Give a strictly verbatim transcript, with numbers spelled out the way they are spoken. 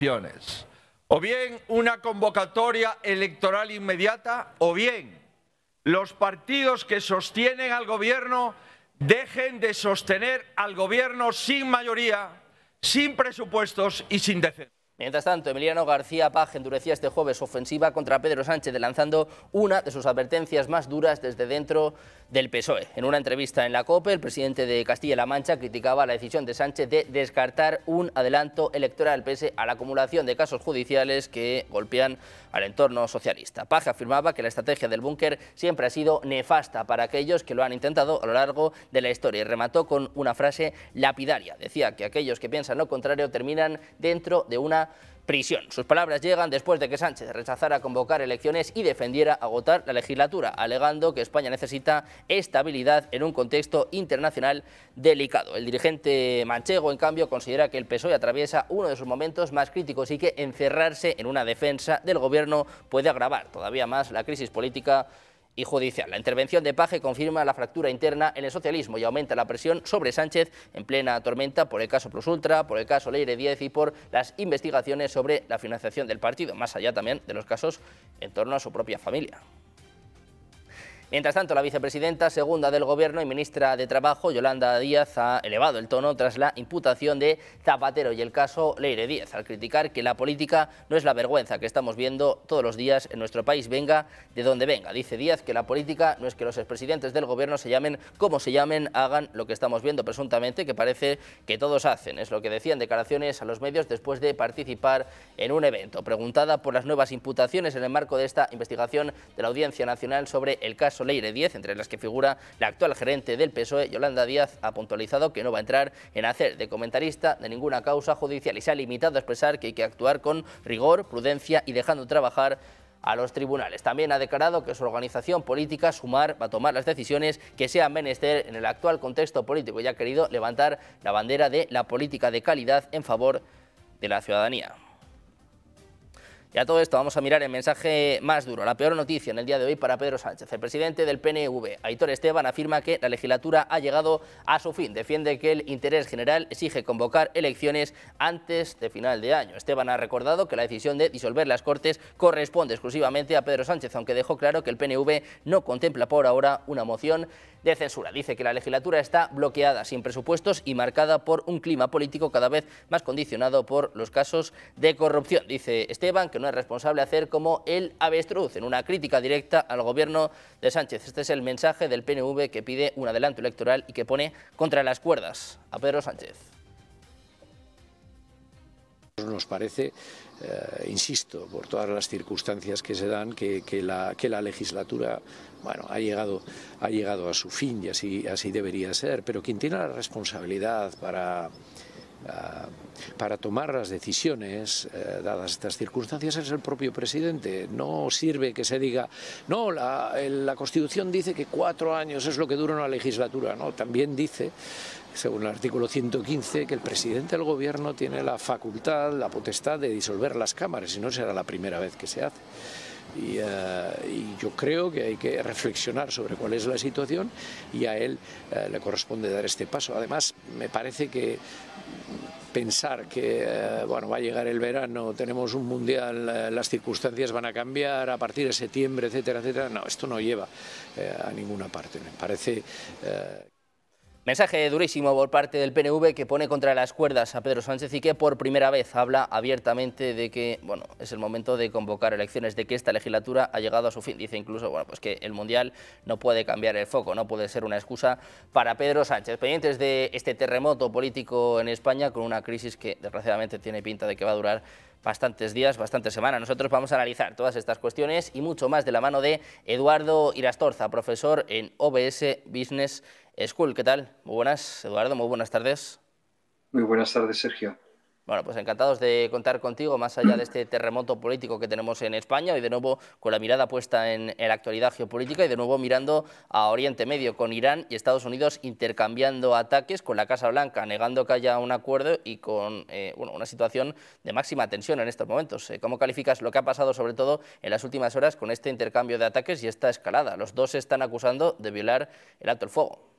elecciones. O bien una convocatoria electoral inmediata, o bien los partidos que sostienen al Gobierno dejen de sostener al Gobierno sin mayoría, sin presupuestos y sin decencia. Mientras tanto, Emiliano García Paje endurecía este jueves su ofensiva contra Pedro Sánchez, lanzando una de sus advertencias más duras desde dentro del P S O E. En una entrevista en la COPE, el presidente de Castilla-La Mancha criticaba la decisión de Sánchez de descartar un adelanto electoral pese a la acumulación de casos judiciales que golpean al entorno socialista. Paje afirmaba que la estrategia del búnker siempre ha sido nefasta para aquellos que lo han intentado a lo largo de la historia y remató con una frase lapidaria. Decía que aquellos que piensan lo contrario terminan dentro de una prisión. Sus palabras llegan después de que Sánchez rechazara convocar elecciones y defendiera agotar la legislatura, alegando que España necesita estabilidad en un contexto internacional delicado. El dirigente manchego, en cambio, considera que el P S O E atraviesa uno de sus momentos más críticos y que encerrarse en una defensa del gobierno puede agravar todavía más la crisis política y judicial. La intervención de Paje confirma la fractura interna en el socialismo y aumenta la presión sobre Sánchez en plena tormenta por el caso Plus Ultra, por el caso Leire Díez y por las investigaciones sobre la financiación del partido, más allá también de los casos en torno a su propia familia. Mientras tanto, la vicepresidenta segunda del Gobierno y ministra de Trabajo, Yolanda Díaz, ha elevado el tono tras la imputación de Zapatero y el caso Leire Díez, al criticar que la política no es la vergüenza que estamos viendo todos los días en nuestro país, venga de donde venga. Dice Díaz que la política no es que los expresidentes del Gobierno se llamen como se llamen, hagan lo que estamos viendo presuntamente, que parece que todos hacen. Es lo que decían declaraciones a los medios después de participar en un evento. Preguntada por las nuevas imputaciones en el marco de esta investigación de la Audiencia Nacional sobre el caso Leire Díez, entre las que figura la actual gerente del P S O E, Yolanda Díaz, ha puntualizado que no va a entrar en hacer de comentarista de ninguna causa judicial y se ha limitado a expresar que hay que actuar con rigor, prudencia y dejando trabajar a los tribunales. También ha declarado que su organización política, Sumar, va a tomar las decisiones que sean menester en el actual contexto político y ha querido levantar la bandera de la política de calidad en favor de la ciudadanía. Y a todo esto vamos a mirar el mensaje más duro, la peor noticia en el día de hoy para Pedro Sánchez. El presidente del P N V, Aitor Esteban, afirma que la legislatura ha llegado a su fin. Defiende que el interés general exige convocar elecciones antes de final de año. Esteban ha recordado que la decisión de disolver las Cortes corresponde exclusivamente a Pedro Sánchez, aunque dejó claro que el P N V no contempla por ahora una moción de censura. Dice que la legislatura está bloqueada, sin presupuestos y marcada por un clima político cada vez más condicionado por los casos de corrupción. Dice Esteban que no es responsable hacer como el avestruz, en una crítica directa al gobierno de Sánchez. Este es el mensaje del P N V, que pide un adelanto electoral y que pone contra las cuerdas a Pedro Sánchez. Nos parece, eh, insisto, por todas las circunstancias que se dan, que, que, la, que la legislatura bueno, ha, llegado, ha llegado a su fin y así, así debería ser, pero quien tiene la responsabilidad para, uh, para tomar las decisiones, uh, dadas estas circunstancias, es el propio presidente. No sirve que se diga, no, la, la Constitución dice que cuatro años es lo que dura una legislatura, no, también dice, según el artículo ciento quince, que el presidente del gobierno tiene la facultad, la potestad de disolver las cámaras, y no será la primera vez que se hace. Y, uh, y yo creo que hay que reflexionar sobre cuál es la situación y a él uh, le corresponde dar este paso. Además, me parece que pensar que uh, bueno, va a llegar el verano, tenemos un mundial, uh, las circunstancias van a cambiar a partir de septiembre, etcétera, etcétera, no, esto no lleva uh, a ninguna parte. Me parece... Uh, Mensaje durísimo por parte del P N V, que pone contra las cuerdas a Pedro Sánchez y que por primera vez habla abiertamente de que bueno, es el momento de convocar elecciones, de que esta legislatura ha llegado a su fin. Dice incluso bueno, pues que el Mundial no puede cambiar el foco, no puede ser una excusa para Pedro Sánchez. Pendientes de este terremoto político en España, con una crisis que desgraciadamente tiene pinta de que va a durar bastantes días, bastantes semanas. Nosotros vamos a analizar todas estas cuestiones y mucho más de la mano de Eduardo Irastorza, profesor en O B S Business School. ¿Qué tal? Muy buenas, Eduardo, muy buenas tardes. Muy buenas tardes, Sergio. Bueno, pues encantados de contar contigo, más allá de este terremoto político que tenemos en España, y de nuevo con la mirada puesta en, en la actualidad geopolítica y de nuevo mirando a Oriente Medio, con Irán y Estados Unidos intercambiando ataques, con la Casa Blanca negando que haya un acuerdo y con eh, bueno, una situación de máxima tensión en estos momentos. ¿Cómo calificas lo que ha pasado, sobre todo en las últimas horas, con este intercambio de ataques y esta escalada? Los dos se están acusando de violar el alto el fuego.